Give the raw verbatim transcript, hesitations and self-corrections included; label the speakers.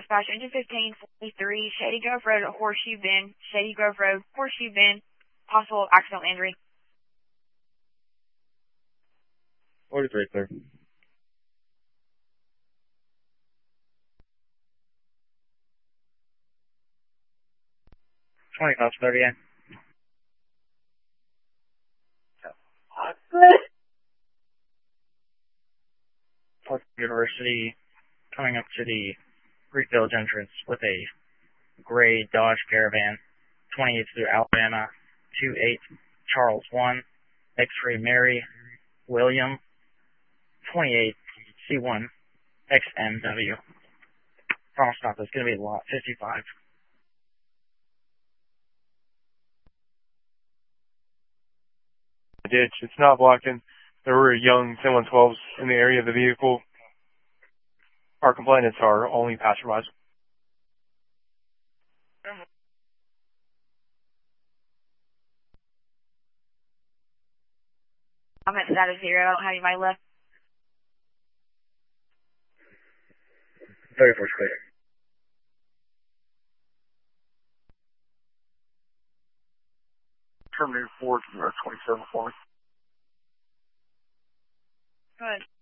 Speaker 1: dispatch, engine fifteen forty-three, Shady Grove Road, Horseshoe Bend, Shady Grove Road, Horseshoe Bend, possible accidental injury.
Speaker 2: forty-three, clear. twenty cops, thirty in. Park University coming up to the Greek Village entrance with a gray Dodge Caravan, twenty-eight through Alabama, two eight Charles one, X-ray Mary, William, twenty-eight C one X M W. Final stop is going to be lot fifty-five.
Speaker 3: Ditch. It's not blocking. There were young ten one twelves in the area of the vehicle. Our complainants are only passerbys.
Speaker 1: I'm at status zero. I don't have anybody left.
Speaker 2: thirty-four is clear.
Speaker 3: Terminator four, twenty-seven for me.
Speaker 1: Good.